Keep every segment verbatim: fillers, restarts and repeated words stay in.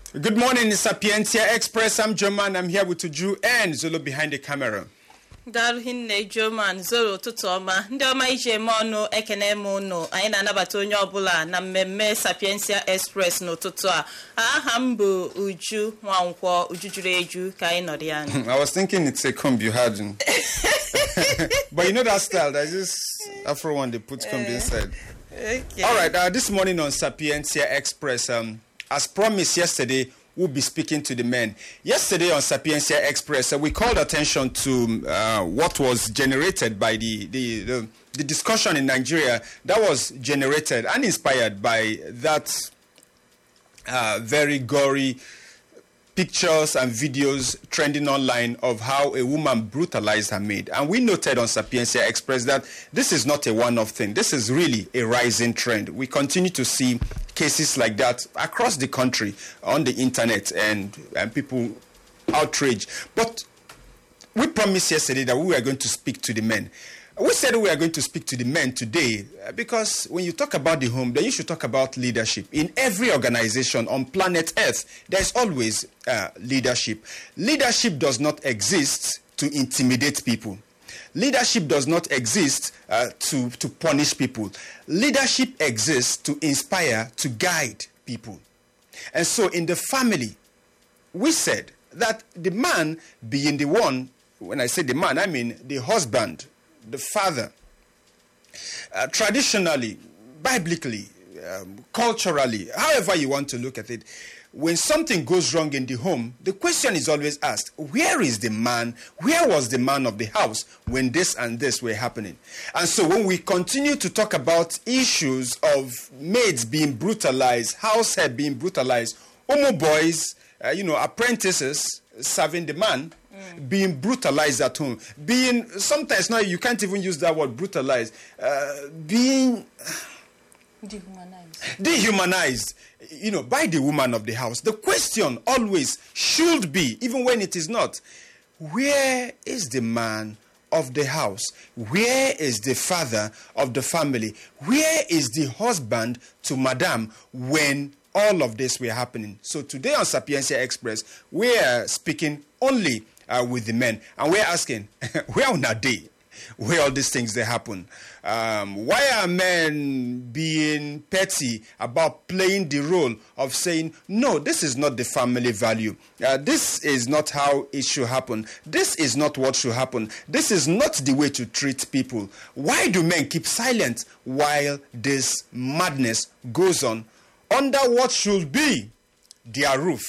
Good morning, Sapientia Express. I'm German. I'm here with Uju and Zolo behind the camera. Darhinne German Zolo Tutoma. Ndoma ije mono ekene mono. Aina nabata onye obula na mmemme Sapientia Express no tutu a. Aha m bụ Uju Nwankwo Uju juru eju ka anyị nọrọ ya. I was thinking it's a comb you had. But you know that style, there's this Afro one they put comb inside. Okay. All right, uh, this morning on Sapientia Express, um, as promised yesterday, we'll be speaking to the men. Yesterday on Sapientia Express, uh, we called attention to uh, what was generated by the, the, the, the discussion in Nigeria that was generated and inspired by that uh, very gory pictures and videos trending online of how a woman brutalized her maid. And we noted on Sapientia Express that this is not a one-off thing. This is really a rising trend. We continue to see cases like that across the country on the internet and, and people outraged. But we promised yesterday that we were going to speak to the men. We said we are going to speak to the men today because when you talk about the home, then you should talk about leadership. In every organization on planet Earth, there's always uh, leadership. Leadership does not exist to intimidate people. Leadership does not exist uh, to, to punish people. Leadership exists to inspire, to guide people. And so in the family, we said that the man being the one, when I say the man, I mean the husband, the father, uh, traditionally, biblically, um, culturally, however you want to look at it, when something goes wrong in the home, the question is always asked, where is the man? Where was the man of the house when this and this were happening? And so when we continue to talk about issues of maids being brutalized, househead being brutalized, homo boys, uh, you know, apprentices serving the man, being brutalized at home, being, sometimes now you can't even use that word brutalized, uh, being Dehumanized. dehumanized, you know, by the woman of the house. The question always should be, even when it is not, where is the man of the house? Where is the father of the family? Where is the husband to madam when all of this were happening? So today on Sapientia Express, we are speaking only Uh, with the men, and we're asking, where on a day, where all these things they happen? Um, why are men being petty about playing the role of saying, no, this is not the family value. Uh, this is not how it should happen. This is not what should happen. This is not the way to treat people. Why do men keep silent while this madness goes on under what should be their roof?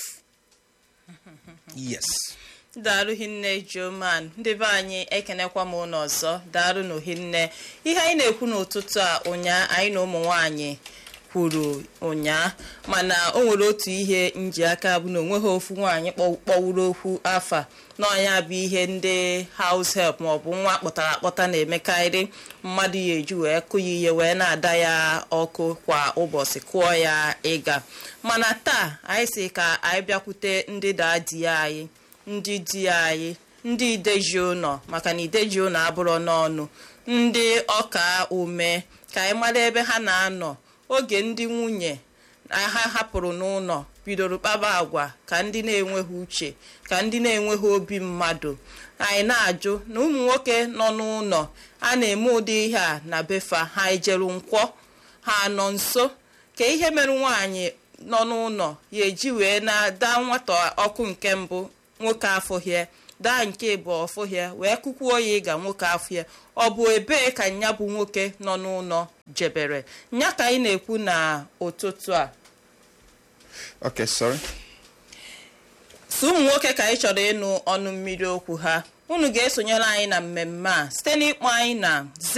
Yes. Daru hinne German ndị be anyị ekenekwa m ụnọ ọzọ daru no hinne ihe anyị na-ekwu n'ụtụtụ a ụnya anyị na ụmụ nwaanyị kwuru ụnya mana o nwere otu ihe nji aka bụ na onwe ha ofu nwaanyị kpọwuru okwu afa n'ọnya bụ ihe ndị house help ma ọ bụ nwa kpọtara akpọta na-emekarị mmadụ ya eju wee kụ ya ihe wee na-ada ya ọkụ kwa ụbọchị kụọ ya ịga mana taa anyị si ka anyị bịakwute ndị daa di anyị ndị di anyị ndị ideji ụnọ maka na ideji ụnọ abụrụ n'ọnụ ndị ọka ume ka anyị mara ebe ha na-anọ oge ndị nwunye ha hapụrụ n'ụlọ bidoro kpaba agwa ka ndị na-enweghị uche ka ndị na-enweghị obi mmadụ anyị na-ajụ na ụmụ nwoke nọ n'ụlọ a na-eme ụdị ihe a na befa ha ejeru nkwọ ha nọ nso ka ihe mere nwaanyị nọ n'ụlọ ya eji wee na-ada nwata ọkụ nke mbụ nwoke afọhịa daa nke bụ ọfọhịa wee kụkwuo ya ịga nwoke afọhịa ọ bụ ebee ka nya bụ nwoke nọ n'ụlọ jebere nya ka anyị na-ekwu na ụtụtụ a. Okay, sorry. So ụmụ nwoke ka anyị chọrọ ịnụ ọnụ mmiri okwu ha unu ga-esonyere anyị na mmemme a site n'ịkpọ anyị na